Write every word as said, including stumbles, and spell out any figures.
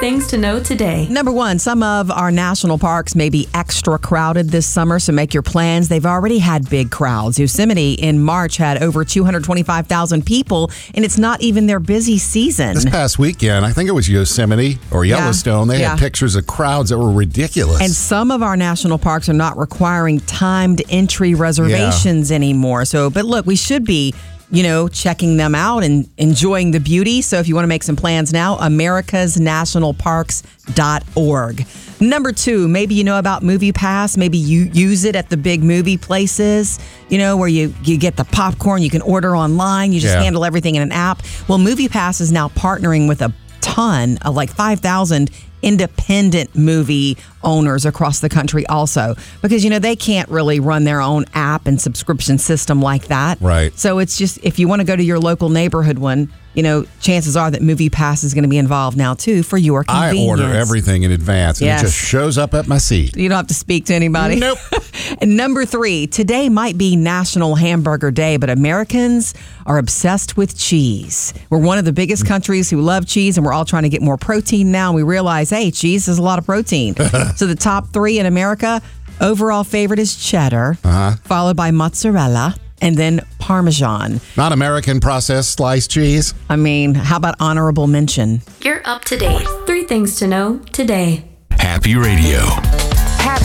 things to know today. Number one, some of our national parks may be extra crowded this summer, so make your plans. They've already had big crowds. Yosemite in March had over two hundred twenty-five thousand people, and it's not even their busy season. This past weekend, I think it was Yosemite or Yellowstone, yeah, they yeah. had pictures of crowds that were ridiculous. And some of our national parks are not requiring timed entry reservations yeah. anymore. So, but look, we should be, you know, checking them out and enjoying the beauty. So if you want to make some plans now, americas national parks dot org. Number two, maybe you know about Movie Pass. Maybe you use it at the big movie places, you know, where you, you get the popcorn, you can order online, you just yeah. handle everything in an app. Well, Movie Pass is now partnering with a ton of like five thousand independent movie owners across the country also, because, you know, they can't really run their own app and subscription system like that. Right. So it's just, if you want to go to your local neighborhood one, you know, chances are that Movie Pass is going to be involved now too for your convenience. I order everything in advance and yes. it just shows up at my seat. You don't have to speak to anybody. Nope. And number three, today might be National Hamburger Day, but Americans are obsessed with cheese. We're one of the biggest countries who love cheese, and we're all trying to get more protein now. And we realize, hey, cheese is a lot of protein. So the top three in America, overall favorite is cheddar, uh-huh. followed by mozzarella, and then Parmesan. Not American processed sliced cheese. I mean, how about honorable mention? You're up to date. Three things to know today. Happy Radio.